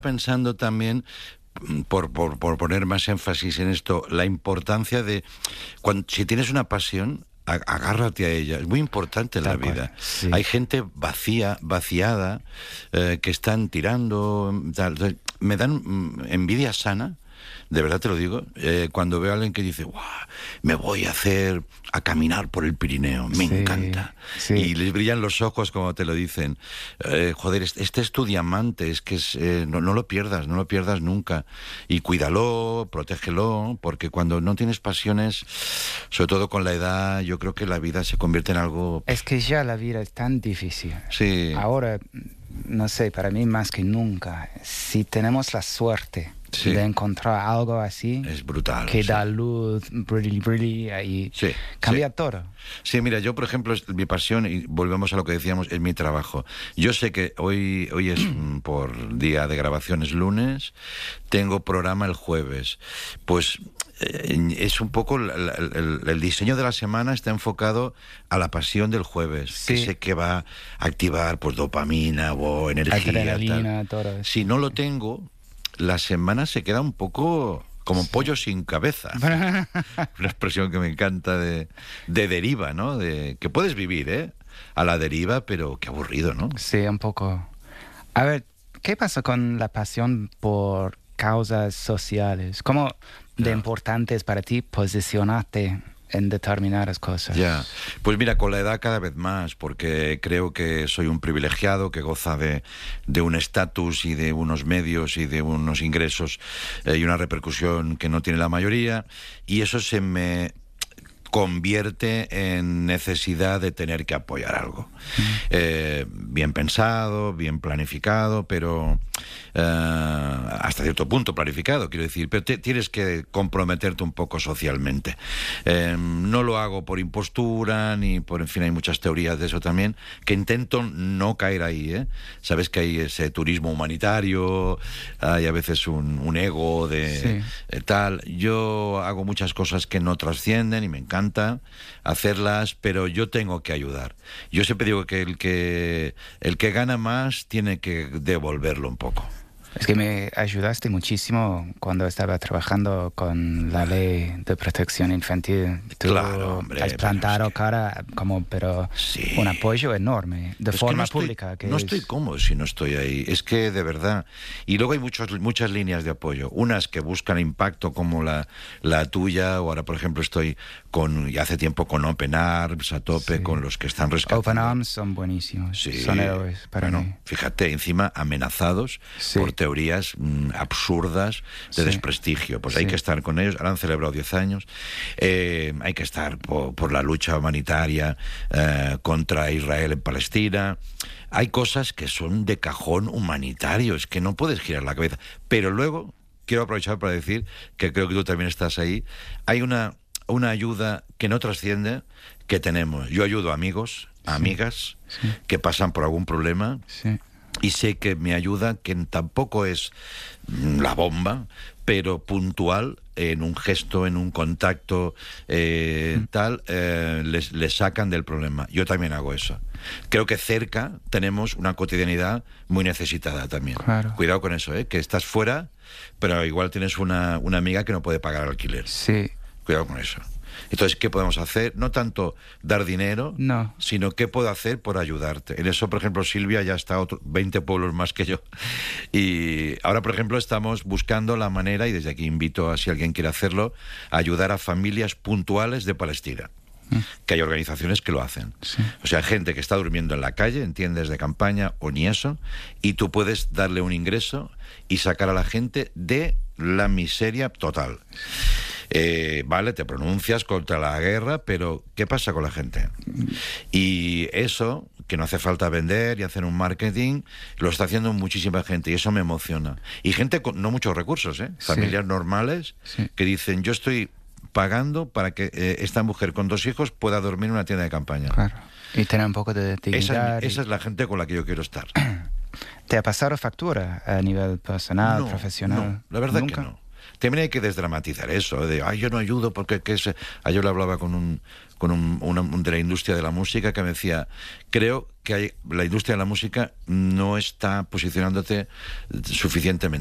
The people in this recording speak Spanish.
pensando también, por poner más énfasis en esto, la importancia de, si tienes una pasión, agárrate a ella. Es muy importante en la vida. Sí. Hay gente vaciada, que están tirando, tal. Me dan envidia sana, de verdad te lo digo, cuando veo a alguien que dice, ¡guau! Me voy a caminar por el Pirineo, me encanta. Sí. Y les brillan los ojos como te lo dicen. Joder, este es tu diamante, es que no lo pierdas nunca. Y cuídalo, protégelo, porque cuando no tienes pasiones, sobre todo con la edad, yo creo que la vida se convierte en algo... Es que ya la vida es tan difícil. Sí. Ahora, no sé, para mí más que nunca, si tenemos la suerte de encontrar algo así, es brutal, que da luz, brilla y cambia todo. Sí, mira, yo por ejemplo, mi pasión, y volvemos a lo que decíamos, es mi trabajo. Yo sé que hoy es por día de grabación, es lunes, tengo programa el jueves, pues es un poco el diseño de la semana está enfocado a la pasión del jueves, que sé que va a activar pues dopamina o energía, adrenalina, todo eso. Si no lo tengo, la semana se queda un poco como pollo sin cabeza. Una expresión que me encanta de deriva, ¿no? De que puedes vivir, a la deriva, pero qué aburrido, ¿no? Sí, un poco. A ver, ¿qué pasa con la pasión por causas sociales? ¿Cómo de importante es para ti posicionarte en determinadas cosas? Ya, pues mira, con la edad cada vez más, porque creo que soy un privilegiado que goza de un estatus y de unos medios y de unos ingresos y una repercusión que no tiene la mayoría, y eso se me convierte en necesidad de tener que apoyar algo. Bien pensado, bien planificado, pero hasta cierto punto planificado, quiero decir, pero tienes que comprometerte un poco socialmente. No lo hago por impostura, ni por, en fin, hay muchas teorías de eso también, que intento no caer ahí, Sabes que hay ese turismo humanitario, hay a veces un ego de tal. Yo hago muchas cosas que no trascienden y me encanta hacerlas, pero yo tengo que ayudar. Yo siempre digo que el que gana más tiene que devolverlo un poco. Es que me ayudaste muchísimo cuando estaba trabajando con la ley de protección infantil. Tú claro, hombre, has plantado cara pero un apoyo enorme, de forma pública. No estoy cómodo si no estoy ahí, es que de verdad. Y luego hay muchas líneas de apoyo, unas que buscan impacto como la tuya, o ahora por ejemplo estoy y hace tiempo con Open Arms a tope, con los que están rescatando. Open Arms son buenísimos, son héroes para mí. Fíjate, encima amenazados por teorías absurdas de desprestigio. Pues hay que estar con ellos. Ahora han celebrado 10 años. Hay que estar por la lucha humanitaria contra Israel en Palestina. Hay cosas que son de cajón humanitario. Es que no puedes girar la cabeza. Pero luego, quiero aprovechar para decir, que creo que tú también estás ahí, hay una ayuda que no trasciende, que tenemos. Yo ayudo a amigos, a amigas que pasan por algún problema. Y sé que mi ayuda, que tampoco es la bomba, pero puntual, en un gesto, en un contacto, les sacan del problema. Yo también hago eso. Creo que cerca tenemos una cotidianidad muy necesitada también. Claro. Cuidado con eso, que estás fuera, pero igual tienes una amiga que no puede pagar alquiler. Sí. Cuidado con eso. Entonces, ¿qué podemos hacer? No tanto dar dinero, sino qué puedo hacer por ayudarte. En eso, por ejemplo, Silvia ya está 20 pueblos más que yo. Y ahora, por ejemplo, estamos buscando la manera, y desde aquí invito a si alguien quiere hacerlo, a ayudar a familias puntuales de Palestina. Que hay organizaciones que lo hacen. O sea, gente que está durmiendo en la calle, en tiendas de campaña o ni eso, y tú puedes darle un ingreso y sacar a la gente de la miseria total. Vale, te pronuncias contra la guerra, pero ¿qué pasa con la gente? Y eso, que no hace falta vender y hacer un marketing, lo está haciendo muchísima gente y eso me emociona. Y gente con no muchos recursos, familias normales, que dicen, yo estoy pagando para que esta mujer con 2 hijos pueda dormir en una tienda de campaña. Claro. Y tener un poco de dignidad. Esa es la gente con la que yo quiero estar. ¿Te ha pasado factura a nivel personal, profesional? No, la verdad ¿Nunca? que no. También hay que desdramatizar eso, de, yo no ayudo porque... Ayer lo hablaba con un de la industria de la música que me decía, creo que la industria de la música no está posicionándote suficientemente.